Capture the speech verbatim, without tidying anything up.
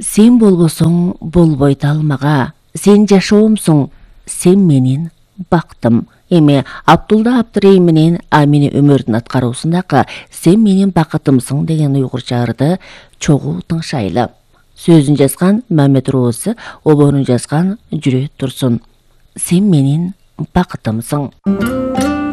Сен болбосоң болбойт алмага, сен жашоомсуң, сен менин бактым. Эми Абдулла Абдырайым менен Амина Өмөрдүн аткаруусундагы «Сен менин бакытымсың» деген уйгурча ырды чогуу тыңшайлы. Сөзүн жазган Мамед Роозы, оборун жазган Жүрөт Турсун. Сен менин бакытымсың.